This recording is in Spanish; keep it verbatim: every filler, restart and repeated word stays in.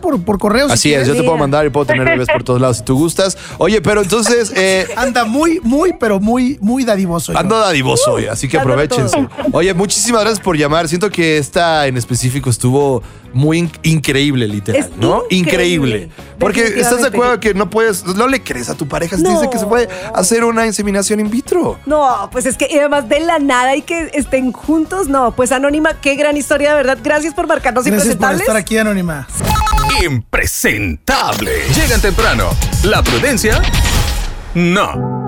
por, por correo. Así si es, yo quieres. te puedo mandar y puedo tener bebés por todos lados si tú gustas. Oye, pero entonces... Eh, Anda muy, muy, pero muy, muy dadivoso. ando dadivoso hoy, así que dándolo aprovechense. todo. Oye, muchísimas gracias por llamar. Siento que esta en específico estuvo muy in- increíble, literal, Es ¿no? increíble, Porque estás de definitivamente. acuerdo que no puedes, no le crees a tu pareja si te No. dice que se puede hacer una inseminación in vitro. No, pues es que y además de la nada y que estén juntos, no, pues Anónima, qué gran historia, de verdad. Gracias por marcarnos Gracias por impresentables. estar aquí, Anónima. Impresentable. Llegan temprano. La prudencia, no.